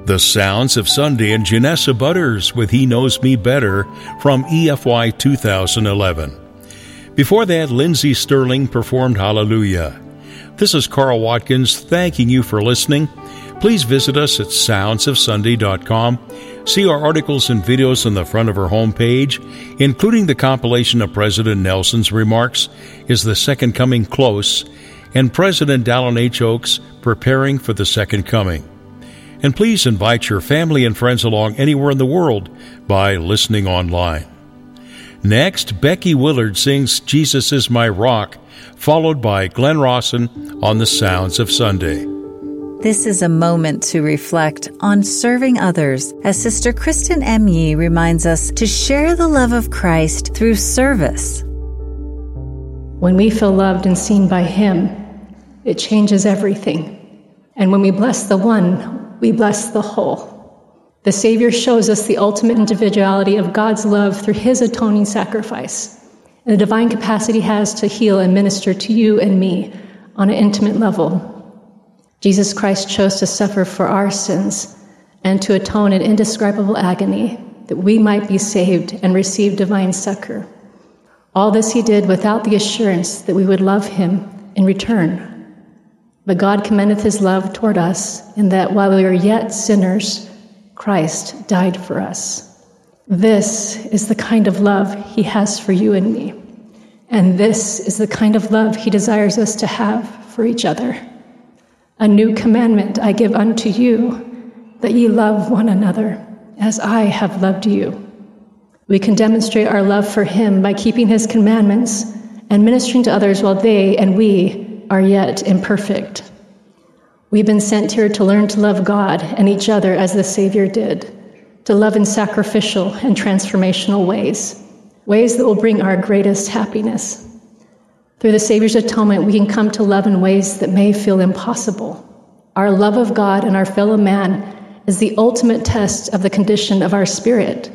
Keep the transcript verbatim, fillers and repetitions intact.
The Sounds of Sunday and Janessa Butters with He Knows Me Better from E F Y two thousand eleven. Before that, Lindsey Sterling performed Hallelujah. This is Carl Watkins thanking you for listening. Please visit us at sounds of sunday dot com. See our articles and videos on the front of our homepage, including the compilation of President Nelson's remarks, Is the Second Coming Close? And President Dallin H. Oaks, Preparing for the Second Coming. And please invite your family and friends along anywhere in the world by listening online. Next, Becky Willard sings Jesus is My Rock, followed by Glenn Rawson on the Sounds of Sunday. This is a moment to reflect on serving others, as Sister Kristen M. Yee reminds us to share the love of Christ through service. When we feel loved and seen by Him, it changes everything. And when we bless the one, we bless the whole. The Savior shows us the ultimate individuality of God's love through His atoning sacrifice, and the divine capacity He has to heal and minister to you and me on an intimate level. Jesus Christ chose to suffer for our sins and to atone in indescribable agony that we might be saved and receive divine succor. All this He did without the assurance that we would love Him in return. But God commendeth His love toward us in that while we were yet sinners, Christ died for us. This is the kind of love He has for you and me. And this is the kind of love He desires us to have for each other. A new commandment I give unto you, that ye love one another, as I have loved you. We can demonstrate our love for Him by keeping His commandments and ministering to others while they and we are yet imperfect. We've been sent here to learn to love God and each other as the Savior did, to love in sacrificial and transformational ways, ways that will bring our greatest happiness. Through the Savior's atonement, we can come to love in ways that may feel impossible. Our love of God and our fellow man is the ultimate test of the condition of our spirit.